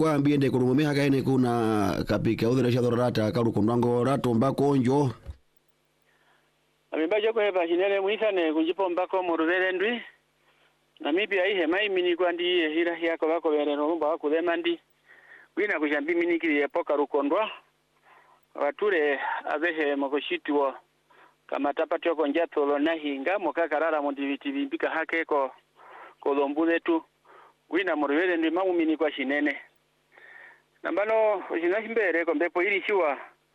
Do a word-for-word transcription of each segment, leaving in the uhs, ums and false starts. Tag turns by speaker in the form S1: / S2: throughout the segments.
S1: kwa ambiende kulumumia haka ene kuna kapika udhira shadorata karu kundwango rato mbako onjo
S2: amembaje kwa heba hinele muisane kunjipo mbako muruvere ndwi Namibia ihe maimini kwandi hira yako bako bere romba wako demandi wina kujambi minikiri ya poka rukondwa wature abehe makoshitwa kama tapatyo konjato lonahi ngamo kakarara mondiviti bimbika hake ko kodombule tu wina muruvere ndwi maumini kwa shinene nambano zinashimbere kombepo ili shiwa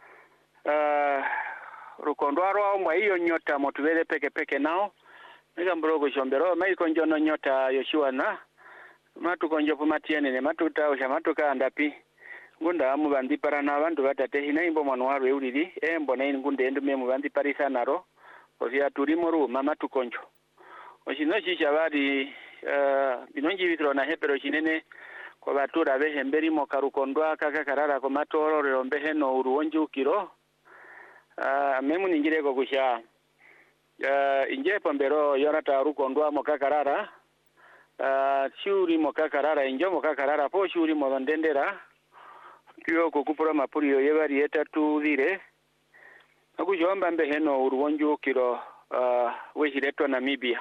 S2: uh, rukondwaro au mwa hiyo nyota motuvere peke peke nao nika mbrogo shombero mai konjono nyota Yoshua na matu konjo pumatiene ne matuta osha matuka andapi ngunda amu bandi parana bantu batate hina imbo mwanwaru euriri embo na ngunde endo memu bandi parisa naro ofia turimoru mama tukonjo oshino shisha bari uh, binonji vitro na hepero shinene kwa batura behe mberi mo karukondwa kaka karara ko matoro rombehe no uruonju kiro uh, memu ningire ko kusha Uh, inje pambero yorata rukondwa mokakarara uh, shuri mokakarara injo mokakarara po shuri modondendera kyo kokupura mapuri yo yebari etatu dire akujomba mbeheno uruonjo kiro uh, wehireto Namibia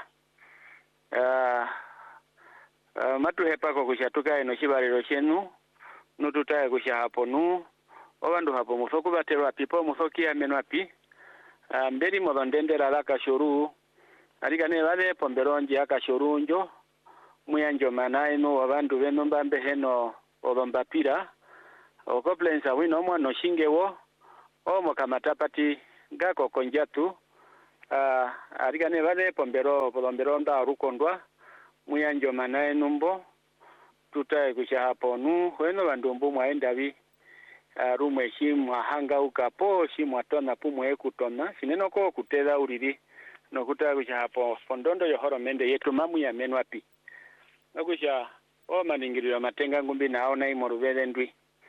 S2: uh, uh, matu hepa ko kushatuka eno shibariro shenu nututaye kusha hapo nu obandu hapo musoku baterwa pipo musoki amenwa pi Uh, mberi modondendera laka shuru alika ne wale pomberonji aka shurunjo muyanjo manaino wabandu beno mbambe heno odombapira okoplensa wino mwana shingewo omo kamatapati ngako konjatu uh, alika ne wale pombero polomberonda rukondwa muyanjo manaino mbo tutaye kusha hapo nu weno bandumbu mwaendavi Uh, rumwe shimwa hanga ukapo shimwa tona pumwe kutona sineno ko kuteza uriri no kutakusha hapo fondondo yohoro mende yetu mamu ya menwa pi nokusha o maningiro matenga ngumbi nao na imoruvele ndwi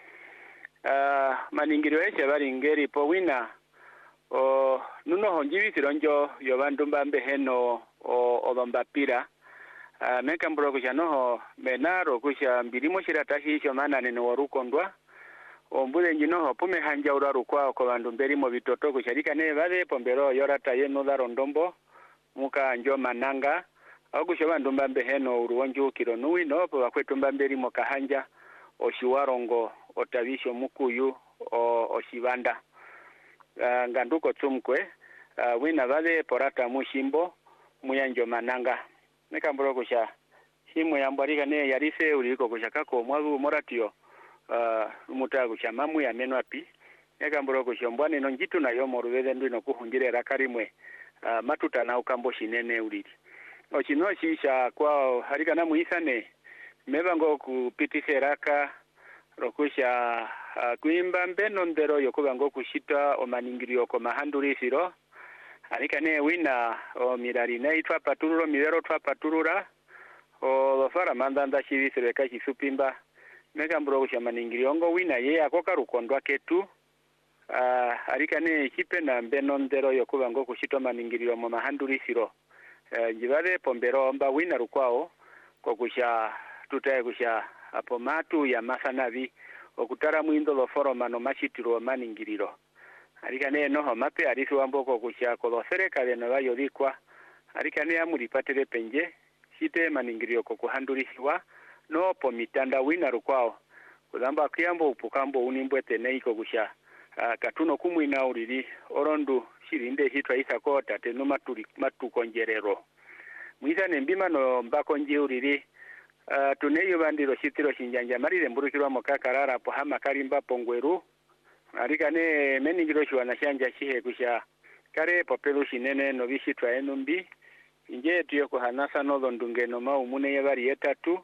S2: uh, maningiro ese bari ngeri po wina o nuno honjivi sironjo yobandu mbambe heno o odombapira uh, meka mburo kusha noho menaro kusha mbirimo shiratashi isho mana neno warukondwa ombule njino hopume hanja uraru kwa kwa bandu mberi mo bitoto kusharika ne bale pombero yorata yeno daro ndombo muka njo mananga au kushoba ndumba mbeheno uruonju kiro nuwi no po bakwetu mberi mo kahanja oshiwarongo otavisho mukuyu o oshibanda uh, nganduko tsumkwe uh, wina bale porata mushimbo muyanjo mananga nekamburo kusha himu yambarika ne yarise uliko kushaka ko mwagu moratio uh mutagu chamamu ya menwa pi ekamburo ko shombwane no njitu na yo moruveze ndu no kuhungire rakarimwe uh, matuta na ukambo shinene uliri ochino shisha kwa harika na muisane mebango kupitise raka rokusha uh, kuimba mbeno ndero yokubango kushita omaningiro ko mahandurisiro harika ne wina o mirari na itwa patururo mirero twa paturura o lofara mandanda shivisire kashi supimba meka mburo shamaningiriongo wina ye akoka rukondwa ketu uh, arika ne hipe na mbeno ndero yokuba ngo kushito maningirio mu mahandurisiro uh, jibale pombero mba wina rukwao ko kusha tutaye kusha apo matu ya masanavi okutara mwindo lo foroma no mashitiro maningiriro arika ne noho mape arisu amboko kusha kolosere kale na bayo dikwa arika ne amuri patere penje shite maningirio ko kuhandurisiwa no po mitanda wina rukwao kuzamba kiyambo upukambo unimbwete neiko kusha uh, katuno kumwina uriri orondu shirinde hitwa isakota tenu maturi matukonjerero mwisa nembima no mbako nje uriri uh, tuneyo bandiro shitiro shinjanja marire mburukirwa mokakarara po hama karimba pongweru arika ne meningiro shwana shanja shihe kusha kare popelu shinene no bishitwa enumbi inje tuyo kuhanasa no ndunge no maumune yabari etatu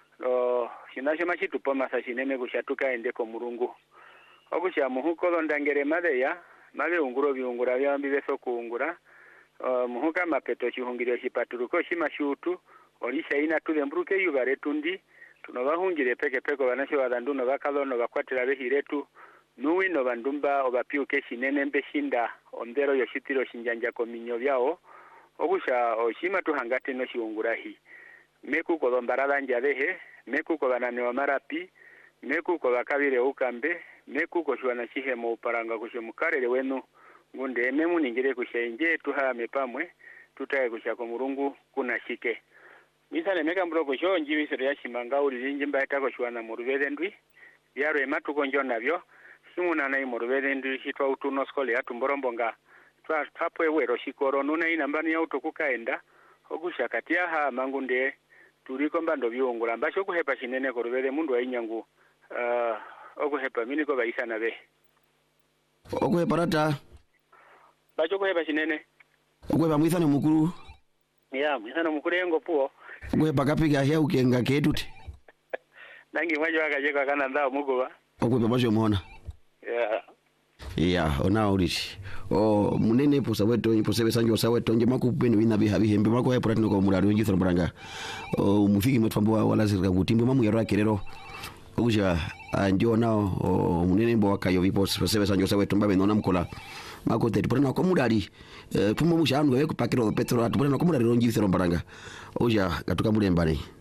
S2: o shinashe machitu poma sashinene kushatuka endeko murungu okusha muhuko ndangere madeya mabe unguro biungura byambi beso kuungura uh, muhuka mapeto chihungiro chipaturuko shimashutu olisha ina tule mbruke yubare tundi tunobahungire peke peko banasho badanduno bakalono bakwatira behiretu nuwi no bandumba obapiuke shinene mbeshinda ondero yoshitiro shinjanja kominyo byao okusha oshima tuhangate no shiungura hi meku ko dombarada njadehe meku ko banane wa marapi mekuko bakabire ukambe mekuko shwana chihemo uparanga kushemukarere wenu ngunde memu ningire kushenje tuhame pamwe tutaye kushako murungu kuna shike misale meka mbroko shonji bisere yashimanga uri linji mbaita ko shwana mu rubere ndwi yaro ematuko njo nabyo simuna nayi mu rubere ndwi shitwa utuno skole yatu mborombonga twa tapo ewero shikoro nuna ina mbani ya utokukaenda okushakatia ha mangunde tuliko mbando byungula mbasho kuhepa shinene ko rubere mundu ainyangu uh okuhepa miniko baisa nabe
S1: okuhepa rata
S2: bacho kuhepa shinene
S1: okuhepa mwithane mukuru
S2: ya mwithane mukuru yengo puo
S1: okuhepa kapiga hya ukenga ketuti
S2: nangi mwajo akajeka kana ndao mugoba
S1: okuhepa basho muona
S2: yeah
S1: yeah ona uriti o munene posa weto imposebe sanjo saweto nje makupeni wina biha bihembe mako ya pratino ko mulari wengi thorombranga o mufiki mwetu wala zirika kutimbe mamu ya rakerero okuja anjo nao munene mbo wakayo vipo posebe sanjo saweto mbabe nona mkola mako tete pratino ko mulari pumo mushanu we kupakiro petro atupona ko mulari wengi thorombranga okuja gatuka mulembane